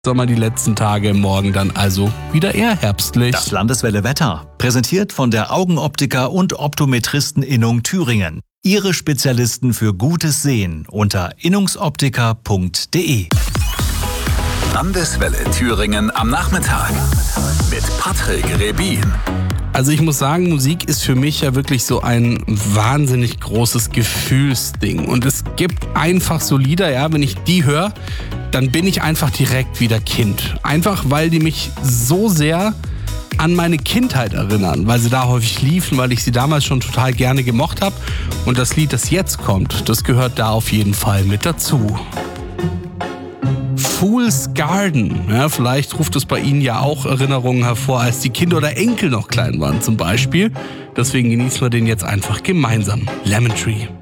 Sommer die letzten Tage, morgen dann also wieder eher herbstlich. Das Landeswelle-Wetter, präsentiert von der Augenoptiker und Optometristeninnung Thüringen. Ihre Spezialisten für gutes Sehen unter innungsoptiker.de. Landeswelle Thüringen am Nachmittag mit Patrick Rebin. Also ich muss sagen, Musik ist für mich ja wirklich so ein wahnsinnig großes Gefühlsding. Und es gibt einfach so Lieder, ja, wenn ich die höre, dann bin ich einfach direkt wieder Kind. Einfach, weil die mich so sehr an meine Kindheit erinnern, weil sie da häufig liefen, weil ich sie damals schon total gerne gemocht habe. Und das Lied, das jetzt kommt, das gehört da auf jeden Fall mit dazu. Fool's Garden. Ja, vielleicht ruft es bei Ihnen ja auch Erinnerungen hervor, als die Kinder oder Enkel noch klein waren zum Beispiel. Deswegen genießen wir den jetzt einfach gemeinsam. Lemon Tree.